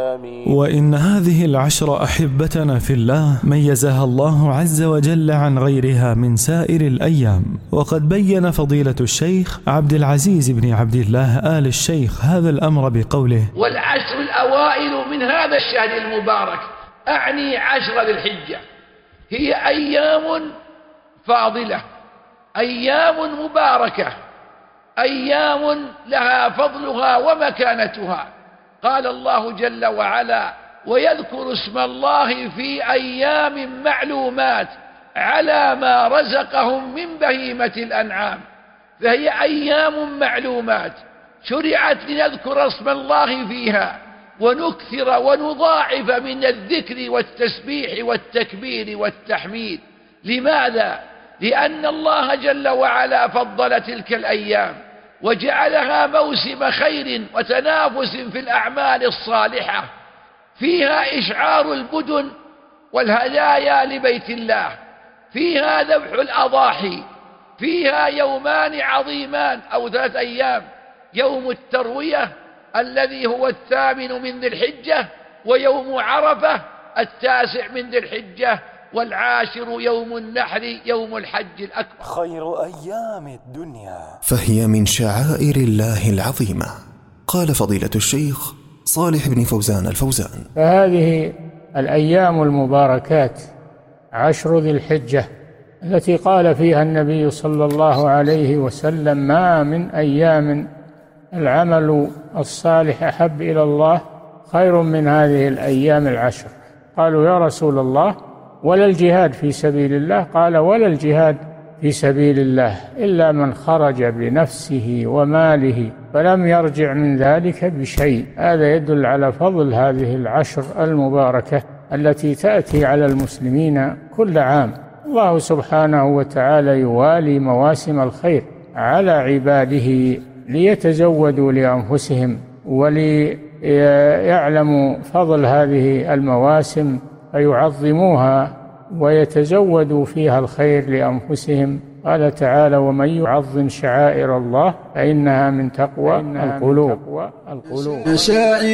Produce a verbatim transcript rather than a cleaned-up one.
وإن هذه العشر أحبتنا في الله ميزها الله عز وجل عن غيرها من سائر الأيام. وقد بين فضيلة الشيخ عبد العزيز بن عبد الله آل الشيخ هذا الأمر بقوله: والعشر الأوائل من هذا الشهر المبارك، أعني عشر ذي الحجة، هي أيام فاضلة، أيام مباركة، أيام لها فضلها ومكانتها. قال الله جل وعلا: ويذكر اسم الله في أيام معلومات على ما رزقهم من بهيمة الأنعام. فهي أيام معلومات شرعت لنذكر اسم الله فيها ونكثر ونضاعف من الذكر والتسبيح والتكبير والتحميد. لماذا؟ لأن الله جل وعلا فضل تلك الأيام وجعلها موسم خير وتنافس في الأعمال الصالحة، فيها إشعار البدن والهدايا لبيت الله، فيها ذبح الأضاحي، فيها يومان عظيمان أو ثلاث أيام: يوم التروية الذي هو الثامن من ذي الحجة، ويوم عرفة التاسع من ذي الحجة، والعاشر يوم النحر يوم الحج الأكبر. خير أيام الدنيا فهي من شعائر الله العظيمة. قال فضيلة الشيخ صالح بن فوزان الفوزان: فهذه الأيام المباركات عشر ذي الحجة التي قال فيها النبي صلى الله عليه وسلم: ما من أيام العمل الصالح أحب إلى الله خير من هذه الأيام العشر. قالوا: يا رسول الله، ولا الجهاد في سبيل الله؟ قال: ولا الجهاد في سبيل الله إلا من خرج بنفسه وماله فلم يرجع من ذلك بشيء. هذا يدل على فضل هذه العشر المباركة التي تأتي على المسلمين كل عام. الله سبحانه وتعالى يوالي مواسم الخير على عباده ليتزودوا لأنفسهم وليعلموا فضل هذه المواسم فيعظموها ويتزودوا فيها الخير لأنفسهم. قال تعالى: ومن يعظم شعائر الله فإنها من تقوى القلوب.